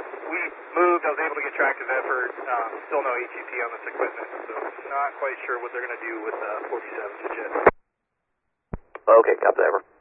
We moved. I was able to get tractive effort. Still no ATP on this equipment, so not quite sure what they're going to do with 47s yet. Okay, copy that.